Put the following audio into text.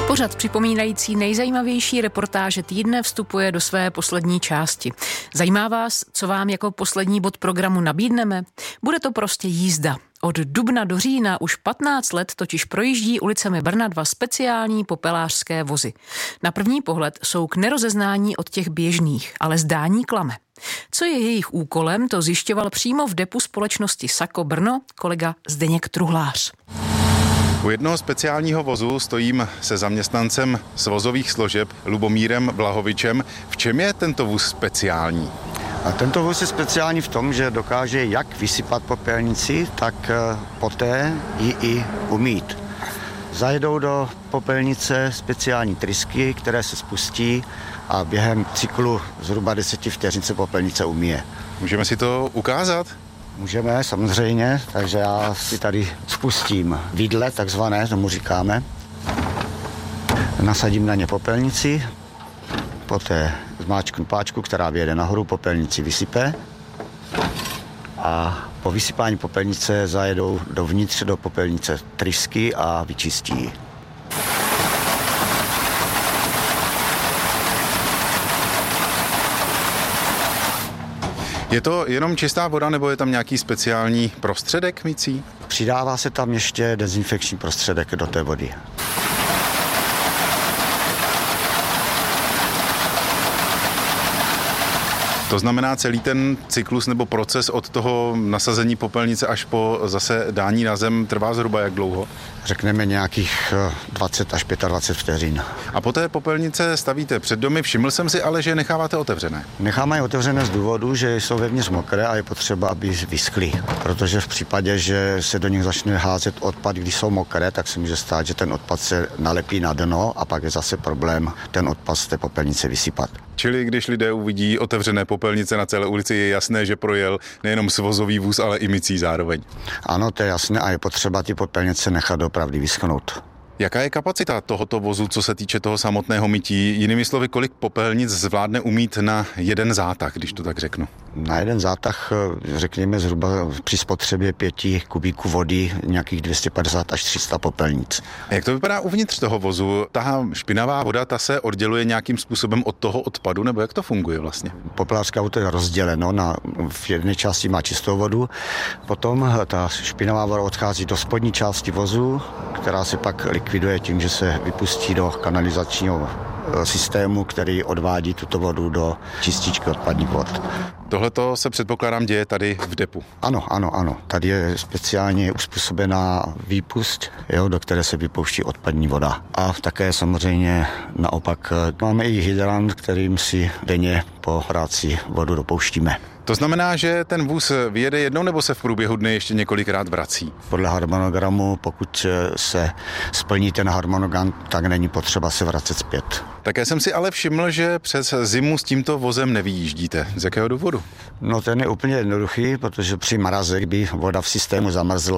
Pořad připomínající nejzajímavější reportáže týdne vstupuje do své poslední části. Zajímá vás, co vám jako poslední bod programu nabídneme? Bude to prostě jízda. Od dubna do října už 15 let totiž projíždí ulicemi Brna 2 speciální popelářské vozy. Na první pohled jsou k nerozeznání od těch běžných, ale zdání klame. Co je jejich úkolem, to zjišťoval přímo v depu společnosti Sako Brno kolega Zdeněk Truhlář. U jednoho speciálního vozu stojím se zaměstnancem svozových složeb Lubomírem Vlahovičem. V čem je tento vůz speciální? A tento vůz je speciální v tom, že dokáže jak vysypat popelnici, tak poté ji i umýt. Zajedou do popelnice speciální trysky, které se spustí a během cyklu zhruba 10 vteřin se popelnice umýje. Můžeme si to ukázat? Můžeme, samozřejmě, takže já si tady spustím vidle, takzvané, tomu říkáme. Nasadím na ně popelnici, poté zmáčknu páčku, která vyjede nahoru, popelnici vysype a po vysypání popelnice zajedou dovnitř do popelnice trysky a vyčistí ji. Je to jenom čistá voda, nebo je tam nějaký speciální prostředek mycí? Přidává se tam ještě dezinfekční prostředek do té vody. To znamená, celý ten cyklus nebo proces od toho nasazení popelnice až po zase dání na zem trvá zhruba jak dlouho? Řekneme nějakých 20 až 25 vteřin. A po té popelnice stavíte před domy. Všiml jsem si ale, že necháváte otevřené. Necháme je otevřené z důvodu, že jsou vevnitř mokré a je potřeba, aby vyschly. Protože v případě, že se do nich začne házet odpad, když jsou mokré, tak se může stát, že ten odpad se nalepí na dno a pak je zase problém ten odpad z té popelnice vysypat. Čili když lidé uvidí otevřené popelnice na celé ulici, je jasné, že projel nejenom svozový vůz, ale i mycí zároveň. Ano, to je jasné a je potřeba ty popelnice nechat opravdu vyschnout. Jaká je kapacita tohoto vozu, co se týče toho samotného mytí? Jinými slovy, kolik popelnic zvládne umýt na jeden zátah, když to tak řeknu? Na jeden zátah, řekněme zhruba při spotřebě 5 kubíků vody, nějakých 250 až 300 popelnic. A jak to vypadá uvnitř toho vozu? Ta špinavá voda, ta se odděluje nějakým způsobem od toho odpadu, nebo jak to funguje vlastně? Popelářské auto je rozděleno, v jedné části má čistou vodu, potom ta špinavá voda odchází do spodní části vozu, která se pak likviduje tím, že se vypustí do kanalizačního systému, který odvádí tuto vodu do čističky odpadních vod. Tohleto se předpokládám děje tady v depu. Ano. Tady je speciálně uspůsobená výpust, do které se vypouští odpadní voda. A také samozřejmě naopak máme i hydrant, kterým si denně po práci vodu dopouštíme. To znamená, že ten vůz vyjede jednou nebo se v průběhu dne ještě několikrát vrací? Podle harmonogramu, pokud se splní ten harmonogram, tak není potřeba se vracet zpět. Také jsem si ale všiml, že přes zimu s tímto vozem nevyjíždíte. Z jakého důvodu? No ten je úplně jednoduchý, protože při mraze, kdy voda v systému zamrzla,